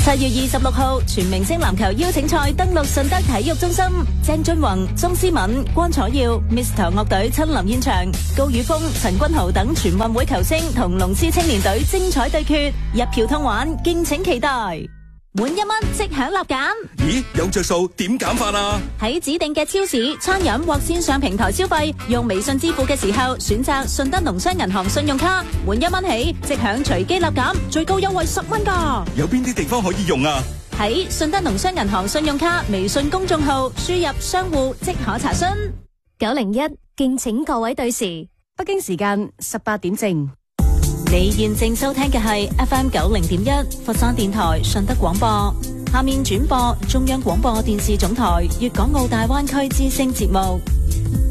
7月26號，全明星籃球邀請賽登陸順德體育中心，鄭俊弘、鐘思敏、關楚耀、Mr. 樂隊親臨現場，高宇峰、陳君豪等全運會球星同龍獅青年隊精彩對決，一票通玩，敬請期待。滿1蚊即享立減。 咦，有着數點減法啊？ 喺指定嘅超市、餐飲或線上平台消費，用微信支付嘅時候，選擇順德農商銀行信用卡，滿1蚊起即享隨機立減，最高優惠10蚊㗎。 有邊啲地方可以用啊？ 喺順德農商銀行信用卡微信公眾號輸入商戶即可查詢。 901，敬請各位對時，北京時間18點正。 你現正收聽嘅係 FM 90.1佛山電台順德廣播，下面轉播中央廣播電視總台粵港澳大灣區之聲節目。